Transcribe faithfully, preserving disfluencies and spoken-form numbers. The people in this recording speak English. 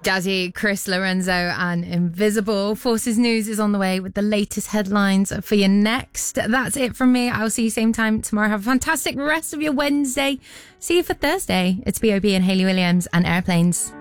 Jazzy, Chris Lorenzo and Invisible. Forces News is on the way with the latest headlines for you next. That's it from me. I'll see you same time tomorrow. Have a fantastic rest of your Wednesday. See you for Thursday. It's B O B and Hayley Williams and Airplanes.